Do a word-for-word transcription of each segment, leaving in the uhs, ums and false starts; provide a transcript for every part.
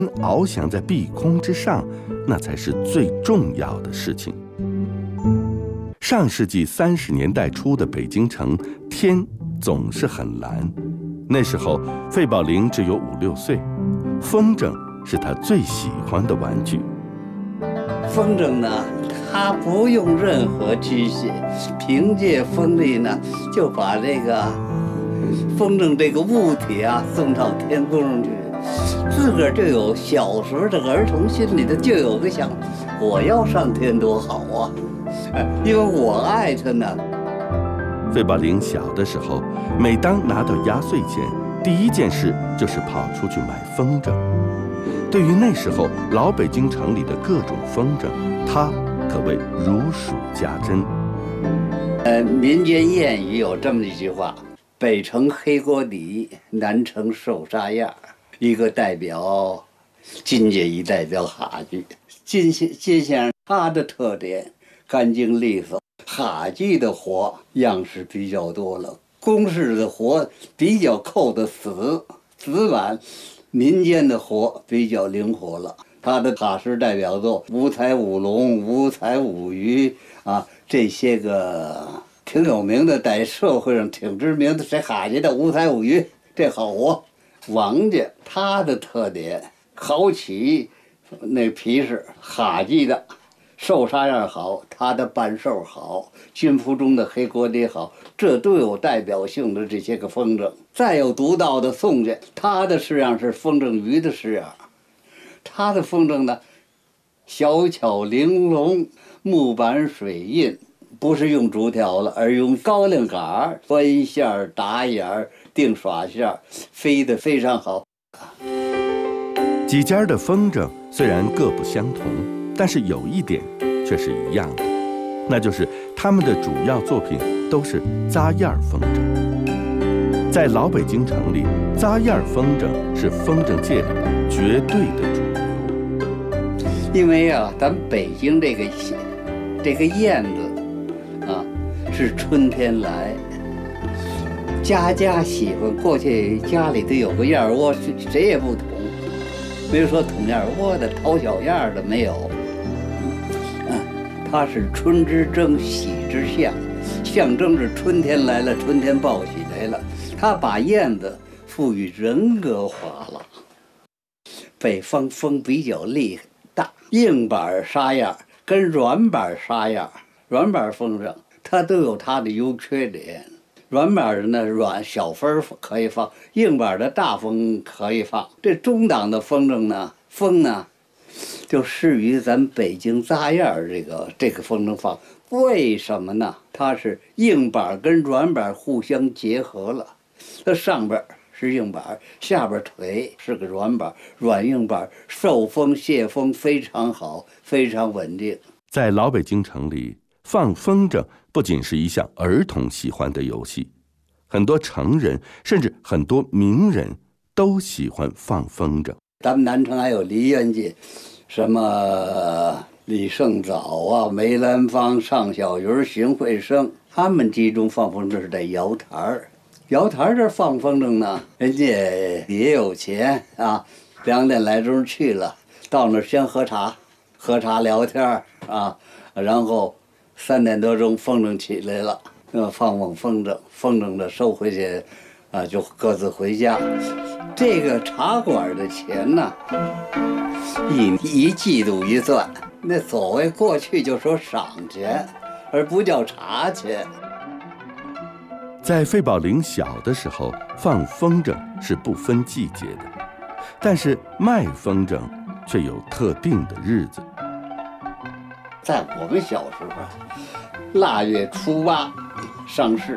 翱翔在碧空之上，那才是最重要的事情。上世纪三十年代初的北京城，天总是很蓝。那时候，费宝玲只有五六岁，风筝是她最喜欢的玩具。 风筝呢，它不用任何机械，凭借风力呢，就把这个风筝这个物体啊送到天空上去。自个儿就有小时候这个儿童心里头就有个想，我要上天多好啊！因为我爱它呢。 费宝玲小的时候，每当拿到压岁钱，第一件事就是跑出去买风筝。对于那时候老北京城里的各种风筝，她可谓如数家珍。 呃，民间谚语有这么一句话：北城黑锅底，南城瘦沙样。一个代表金家，一代表哈剧。金先金先生他的特点干净利索，哈剧的活样式比较多了，公式的活比较扣的死死板，民间的活比较灵活了。他的哈式代表作五彩五龙、五彩五鱼啊，这些个挺有名的，在社会上挺知名的，谁哈家的五彩五鱼，这好活。王家他的特点，考起那皮实，哈记的寿沙样好，他的半寿好，军服中的黑锅底好，这都有代表性的这些个风筝。再有独到的宋家，他的式样是风筝鱼的式样，他的风筝呢，小巧玲珑，木板水印，不是用竹条了，而用高粱杆穿线打眼定耍线，飞得非常好。 几家的风筝虽然各不相同，但是有一点却是一样的，那就是他们的主要作品都是扎燕风筝。在老北京城里，扎燕风筝是风筝界里绝对的主流。 因为啊，咱北京这个这个燕子啊，是春天来。家家喜欢，过去家里头有个燕窝，谁也不捅，没有说捅燕窝的、讨小燕的，没有。嗯，它是春之征，喜之象，象征着春天来了，春天报喜来了。它把燕子赋予人格化了。北方风比较厉害大，硬板沙样跟软板沙样，软板风筝它都有它的优缺点。软板的呢，软小风可以放，硬板的大风可以放。这中档的风筝呢，风呢，就适于咱北京扎燕这个这个风筝放。为什么呢？它是硬板跟软板互相结合了，它上边是硬板，下边腿是个软板，软硬板受风泄风非常好，非常稳定。 在老北京城里，放风筝不仅是一项儿童喜欢的游戏，很多成人甚至很多名人都喜欢放风筝。 咱们南城还有梨园界，什么李胜藻啊、梅兰芳、尚小云、邢慧生，他们集中放风筝是在瑶台儿。瑶台儿这放风筝呢，人家也有钱啊，两点来钟去了，到那儿先喝茶，喝茶聊天啊，然后三点多钟风筝起来了，呃，放放风筝，风筝的收回去，啊，就各自回家。这个茶馆的钱呢，一一季度一算，那所谓过去就说赏钱，而不叫茶钱。 在费宝玲小的时候，放风筝是不分季节的，但是卖风筝却有特定的日子。 在我们小时候，腊月初八上市，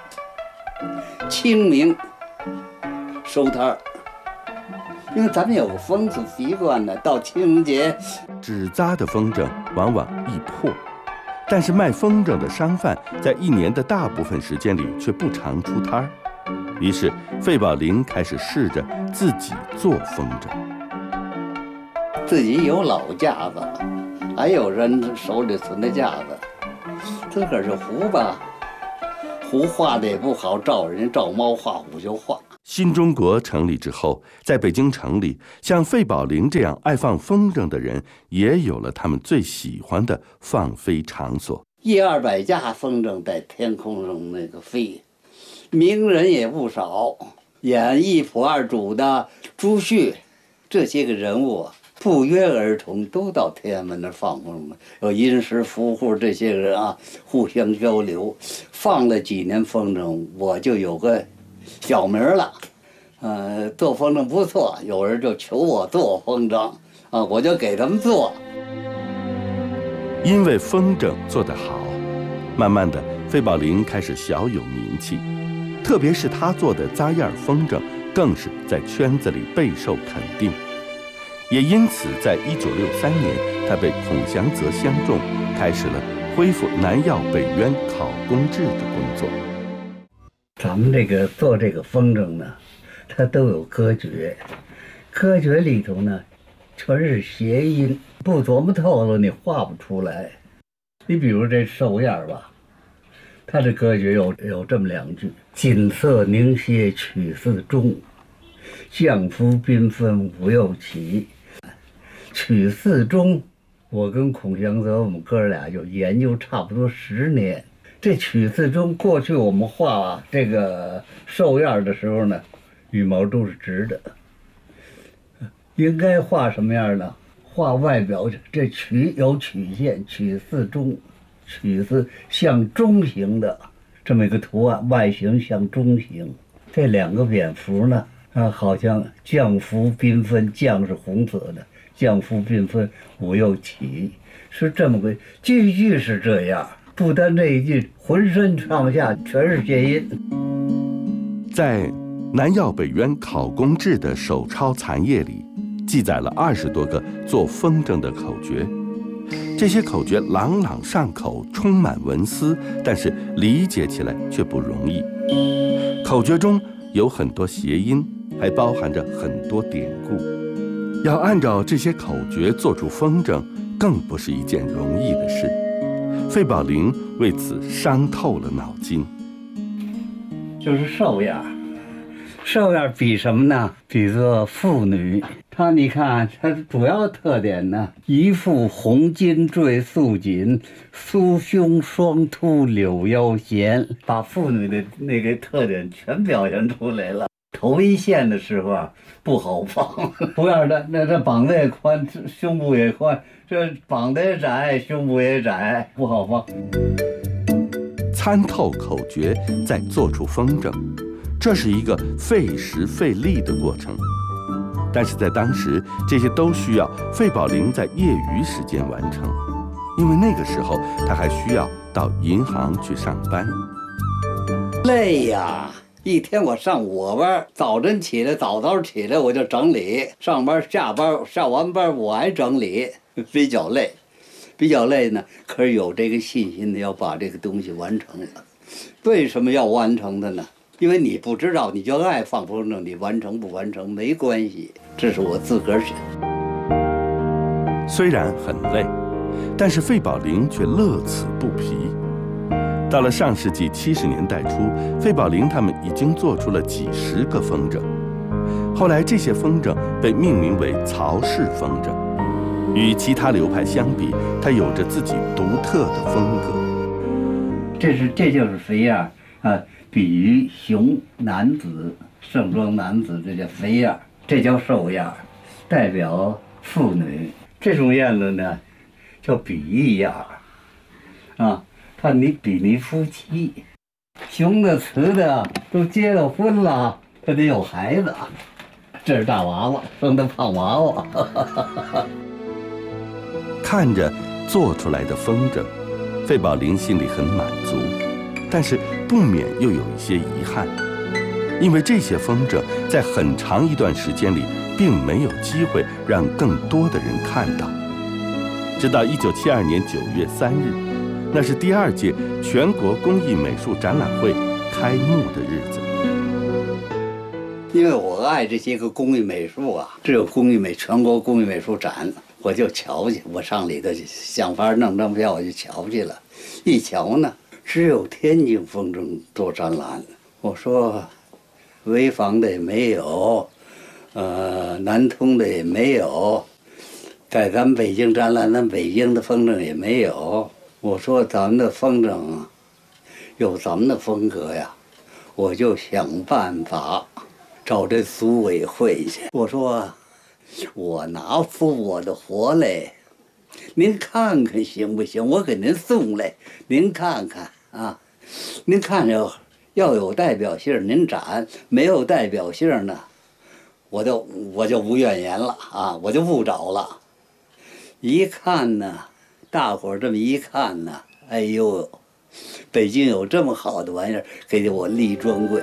清明收摊儿。因为咱们有个风俗习惯呢，到清明节， 纸扎的风筝往往易破，但是卖风筝的商贩在一年的大部分时间里却不常出摊儿。于是费宝玲开始试着自己做风筝。 自己有老架子，还有人手里存的架子，自个儿就胡吧，胡画的也不好，照人家照猫画虎就画。 新中国成立之后，在北京城里，像费宝林这样爱放风筝的人，也有了他们最喜欢的放飞场所。 一二百架风筝在天空中那个飞，名人也不少，演一仆二主的朱旭，这些个人物啊，不约而同都到天安门那放风筝，有殷实福户这些人啊，互相交流，放了几年风筝，我就有个小名了，呃，做风筝不错，有人就求我做风筝，啊，我就给他们做。 因为风筝做得好，慢慢的，费宝林开始小有名气，特别是他做的扎燕风筝，更是在圈子里备受肯定。也因此，在一九六三年，他被孔祥泽相中，开始了恢复南药北渊考工制的工作。 咱们这个做这个风筝呢，它都有歌诀，歌诀里头呢，全是谐音，不琢磨透了你画不出来。你比如这寿燕吧，它的歌诀有有这么两句：锦瑟凝歇曲似钟，降服缤纷无又起。曲似钟，我跟孔祥泽我们哥俩就研究差不多十年。这曲似钟，过去我们画这个寿燕的时候呢，羽毛都是直的，应该画什么样呢？画外表，这曲有曲线，曲似钟，曲似像钟形的这么一个图案，外形像钟形。这两个蝙蝠呢，啊，好像降服缤纷，降是红色的，降服缤纷无又起，是这么个句句是这样。不单这一句，浑身上下全是谐音。 在南药北渊考工制的手抄残页里，记载了二十多个做风筝的口诀。这些口诀朗朗上口，充满文思，但是理解起来却不容易。口诀中有很多谐音，还包含着很多典故。要按照这些口诀做出风筝，更不是一件容易的事。费宝林为此伤透了脑筋。 就是寿燕，寿燕比什么呢？比作妇女。它你看，它主要特点呢，一副红巾缀素锦，酥胸双凸柳腰弦，把妇女的那个特点全表现出来了。头一线的时候啊，不好放，不要的，那这膀子也宽，胸部也宽，这膀子也窄，胸部也窄，不好放。 参透口诀，再做出风筝，这是一个费时费力的过程。但是在当时，这些都需要费宝林在业余时间完成，因为那个时候他还需要到银行去上班。 累呀！一天我上五个班，早晨起来早早起来我就整理，上班下班上完班我还整理，比较累，比较累呢。可是有这个信心的要把这个东西完成了。为什么要完成的呢？因为你不知道，你就爱放风筝，你完成不完成没关系，这是我自个儿选。 虽然很累，但是费宝林却乐此不疲。到了上世纪七十年代初，费宝林他们已经做出了几十个风筝。后来这些风筝被命名为曹氏风筝。与其他流派相比，它有着自己独特的风格。 这是这就是肥燕啊，比喻雄男子、盛装男子，这叫肥燕，这叫寿燕，代表妇女。这种燕子呢，叫比翼燕啊。看你比拟夫妻，雄的雌的都结了婚了，他得有孩子。这是大娃娃，生的胖娃娃。 看着做出来的风筝，费宝林心里很满足，但是不免又有一些遗憾，因为这些风筝在很长一段时间里并没有机会让更多的人看到。直到一九七二年九月三日。那是第二届全国工艺美术展览会开幕的日子。 因为我爱这些个工艺美术啊，这个工艺美全国工艺美术展，我就瞧去，我上里头想法弄张票，我就瞧去了。一瞧呢，只有天津风筝做展览。我说， 潍坊的也没有，呃，南通的也没有，在咱们北京展览，咱北京的风筝也没有。我说咱们的风筝啊，有咱们的风格呀，我就想办法找这组委会去。我说，我拿出我的活来，您看看行不行？我给您送来，您看看啊，您看着要有代表性，您展；没有代表性呢，我就我就无怨言了啊，我就不找了。一看呢，大伙儿这么一看呢，哎呦，北京有这么好的玩意儿，给我立专柜。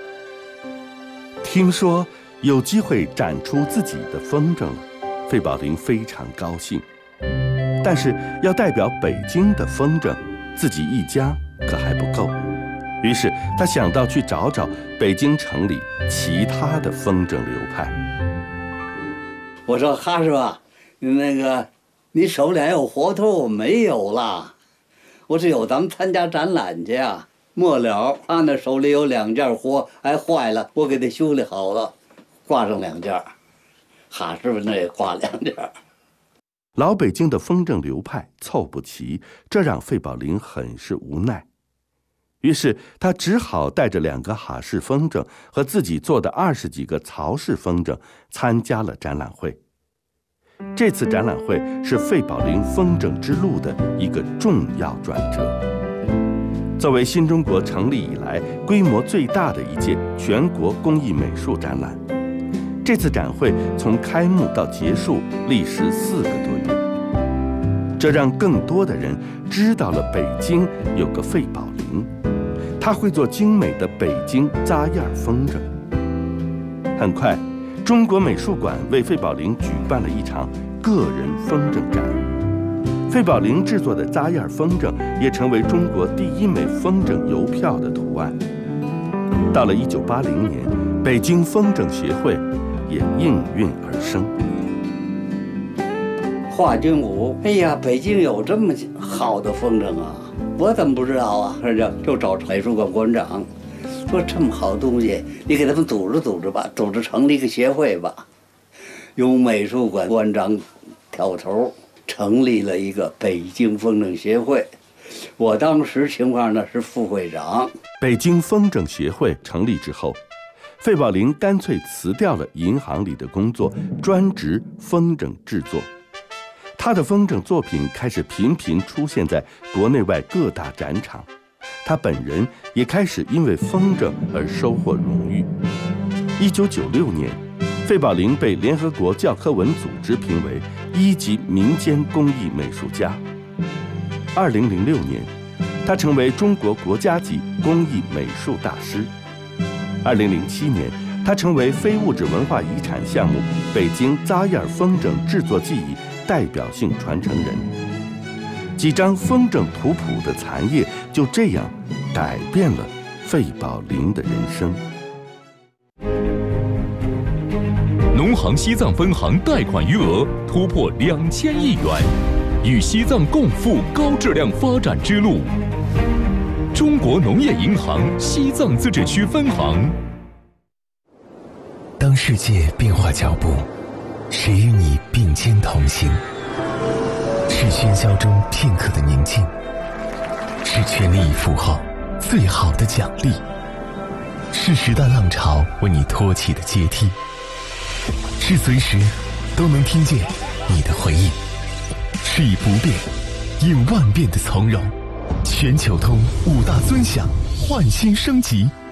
听说有机会展出自己的风筝了，费宝林非常高兴。但是要代表北京的风筝，自己一家可还不够。于是他想到去找找北京城里其他的风筝流派。 我说哈师傅，那个你手里还有活头没有啦？我说有，咱们参加展览去啊。末了，他那手里有两件活，还坏了，我给他修理好了，挂上两件。哈师傅那也挂两件。 老北京的风筝流派凑不齐，这让费宝林很是无奈。于是他只好带着两个哈式风筝和自己做的二十几个曹式风筝参加了展览会。这次展览会是费宝林风筝之路的一个重要转折。作为新中国成立以来规模最大的一届全国工艺美术展览，这次展会从开幕到结束历时四个多月，这让更多的人知道了北京有个费宝林，他会做精美的北京扎燕风筝。很快，中国美术馆为费宝林举办了一场个人风筝展，费宝林制作的扎燕风筝也成为中国第一枚风筝邮票的图案。到了一九八零年，北京风筝协会也应运而生。 华军武，哎呀，北京有这么好的风筝啊！我怎么不知道啊？就就找美术馆馆长，说这么好的东西，你给他们组织组织吧，组织成立一个协会吧。由美术馆馆长挑头，成立了一个北京风筝协会。我当时情况呢是副会长。 北京风筝协会成立之后，费宝林干脆辞掉了银行里的工作，专职风筝制作。他的风筝作品开始频频出现在国内外各大展场，他本人也开始因为风筝而收获荣誉。一九九六年，费宝林被联合国教科文组织评为一级民间工艺美术家。二零零六年，他成为中国国家级工艺美术大师。二零零七年，他成为非物质文化遗产项目北京扎燕风筝制作技艺代表性传承人。几张风筝图谱的残页就这样改变了费宝林的人生。 农行西藏分行贷款余额突破两千亿元，与西藏共赴高质量发展之路。中国农业银行西藏自治区分行。 当世界变化脚步，谁与你并肩同行？是喧嚣中片刻的宁静，是全力以赴后最好的奖励，是时代浪潮为你托起的阶梯，是随时都能听见你的回应，是以不变应万变的从容。全球通五大尊享，焕新升级，